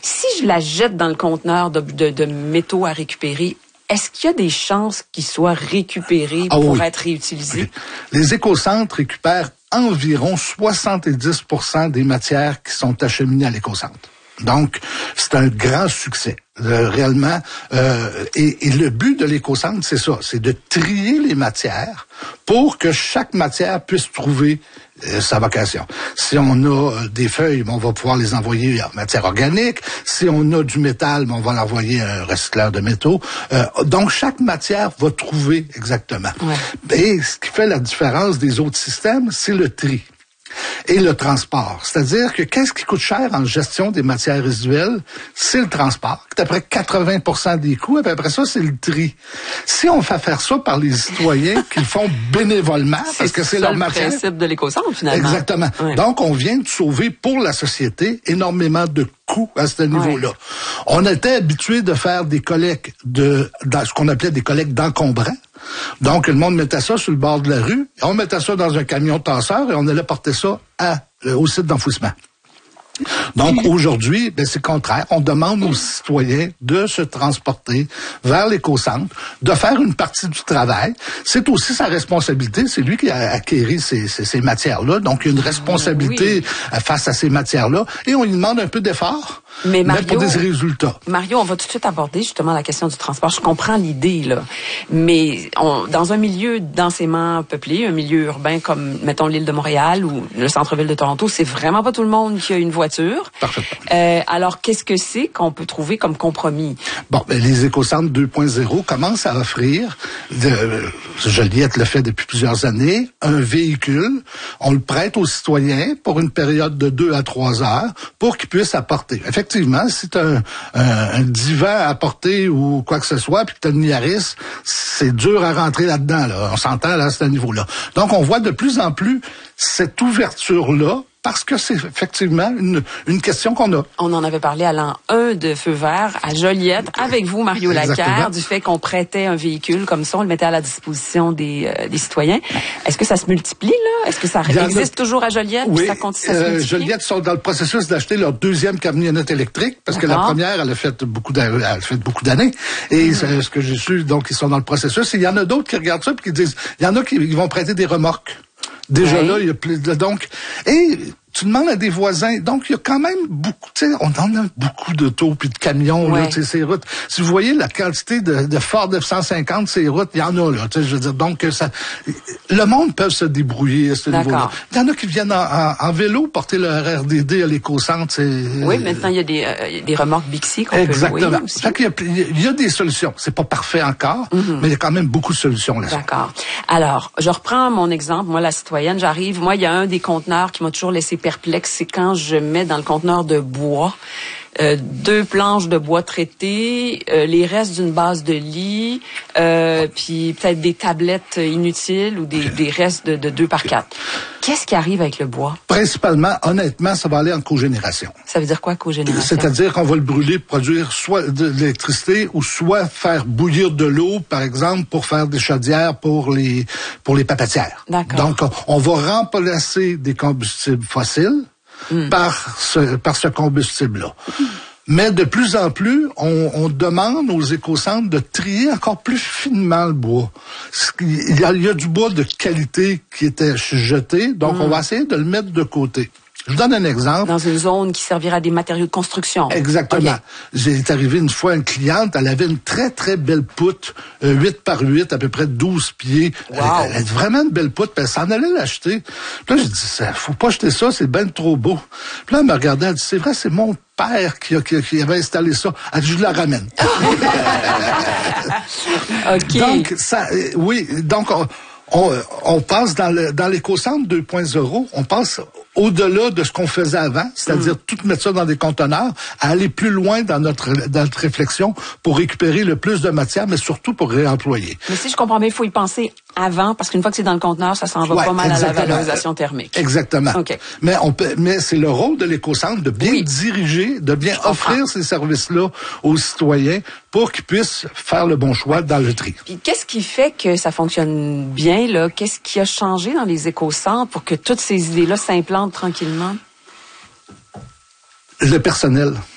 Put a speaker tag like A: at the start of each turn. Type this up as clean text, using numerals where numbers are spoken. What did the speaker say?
A: Si je la jette dans le conteneur de métaux à récupérer, est-ce qu'il y a des chances qu'ils soient récupérés pour être réutilisés?
B: Les écocentres récupèrent environ 70% des matières qui sont acheminées à l'écocentre. Donc, c'est un grand succès, réellement. Et le but de l'écocentre, c'est ça, c'est de trier les matières pour que chaque matière puisse trouver sa vocation. Si on a des feuilles, on va pouvoir les envoyer en matière organique. Si on a du métal, on va l'envoyer à un recycleur de métaux. Donc, chaque matière va trouver exactement. Ouais. Et ce qui fait la différence des autres systèmes, c'est le tri et le transport. C'est-à-dire que qu'est-ce qui coûte cher en gestion des matières résiduelles? C'est le transport, qui est à peu près 80% des coûts, et puis après ça, c'est le tri. Si on fait faire ça par les citoyens qui le font bénévolement, parce que c'est leur matière...
A: C'est le principe de l'écocentre, finalement.
B: Exactement. Ouais. Donc, on vient de sauver pour la société énormément de coûts à ce niveau-là. Ouais. On était habitué de faire des collectes dans ce qu'on appelait des collectes d'encombrants. Donc, le monde mettait ça sur le bord de la rue, on mettait ça dans un camion tasseur et on allait porter ça au site d'enfouissement. Donc, aujourd'hui, c'est le contraire. On demande aux citoyens de se transporter vers l'écocentre, de faire une partie du travail. C'est aussi sa responsabilité. C'est lui qui a acquéri ces matières-là. Donc, il y a une responsabilité face à ces matières-là. Et on lui demande un peu d'effort. Mais pour des résultats.
A: Mario, on va tout de suite aborder justement la question du transport. Je comprends l'idée, là. Mais dans un milieu densément peuplé, un milieu urbain comme, mettons, l'île de Montréal ou le centre-ville de Toronto, c'est vraiment pas tout le monde qui a une voiture.
B: Parfaitement.
A: Alors, qu'est-ce que c'est qu'on peut trouver comme compromis?
B: Bon, les écocentres 2.0 commencent à offrir, Joliette le fait depuis plusieurs années, un véhicule. On le prête aux citoyens pour une période de 2 à 3 heures pour qu'ils puissent apporter. Effectivement, si tu as un divan à porter ou quoi que ce soit, puis que tu as une Yaris, c'est dur à rentrer là-dedans. Là. On s'entend là, à ce niveau-là. Donc, on voit de plus en plus cette ouverture-là, parce que c'est effectivement une question qu'on a.
A: On en avait parlé à l'an 1 de Feu vert à Joliette, avec vous, Mario Lacaire, du fait qu'on prêtait un véhicule comme ça, on le mettait à la disposition des citoyens. Est-ce que ça se multiplie, là? Est-ce que ça existe toujours à Joliette?
B: Oui,
A: ça continue, ça se
B: Joliette sont dans le processus d'acheter leur deuxième camionnette électrique, parce que la première, elle a fait beaucoup d'années. Et ce que j'ai su, donc, ils sont dans le processus. Et il y en a d'autres qui regardent ça et qui disent, il y en a qui vont prêter des remorques. Déjà là, il y a plus de... Donc, et tu demandes à des voisins. Donc, il y a quand même beaucoup, tu sais, on en a beaucoup d'autos puis de camions, là, tu sais, ces routes. Si vous voyez la quantité de Ford F-150, ces routes, il y en a, là, tu sais, je veux dire. Donc, le monde peut se débrouiller à ce niveau-là. Il y en a qui viennent en vélo porter leur RDD à l'écocentre.
A: Oui, maintenant, il y a des remorques Bixi qu'on peut louer aussi.
B: Fait qu'il y a des solutions. C'est pas parfait encore, mais il y a quand même beaucoup de solutions là.
A: D'accord. Alors, je reprends mon exemple. Moi, la citoyenne, j'arrive. Moi, il y a un des conteneurs qui m'a toujours laissé perplexe, c'est quand je mets dans le conteneur de bois 2 planches de bois traitées, les restes d'une base de lit, puis peut-être des tablettes inutiles ou des restes de 2 par 4. Qu'est-ce qui arrive avec le bois?
B: Principalement, honnêtement, ça va aller en cogénération.
A: Ça veut dire quoi, cogénération?
B: C'est-à-dire qu'on va le brûler pour produire soit de l'électricité ou soit faire bouillir de l'eau, par exemple, pour faire des chaudières pour les papetières.
A: D'accord.
B: Donc, on va remplacer des combustibles fossiles par ce combustible-là. Mais de plus en plus, on demande aux écocentres de trier encore plus finement le bois. Il y a du bois de qualité qui était jeté, donc on va essayer de le mettre de côté. Je vous donne un exemple.
A: Dans une zone qui servira à des matériaux de construction.
B: Exactement. Okay. J'ai arrivé une fois une cliente, elle avait une très, très belle poutre, 8 par 8, à peu près 12 pieds.
A: Wow.
B: Elle a vraiment une belle poutre, puis elle s'en allait l'acheter. Puis là, j'ai dit, faut pas acheter ça, c'est ben trop beau. Puis là, elle me regardait, elle dit, c'est vrai, c'est mon père qui avait installé ça. Elle dit, je la ramène.
A: OK.
B: Donc, donc, on passe dans l'écocentre 2.0, on passe au-delà de ce qu'on faisait avant, c'est-à-dire tout mettre ça dans des conteneurs, à aller plus loin dans notre réflexion pour récupérer le plus de matière, mais surtout pour réemployer.
A: Mais si je comprends bien, il faut y penser avant, parce qu'une fois que c'est dans le conteneur, ça s'en va pas mal à la valorisation thermique.
B: Exactement.
A: Okay.
B: Mais c'est le rôle de l'écocentre de bien diriger, de bien offrir ces services-là aux citoyens pour qu'ils puissent faire le bon choix dans le tri.
A: Puis qu'est-ce qui fait que ça fonctionne bien, là? Qu'est-ce qui a changé dans les écocentres pour que toutes ces idées-là s'implantent tranquillement?
B: Le personnel.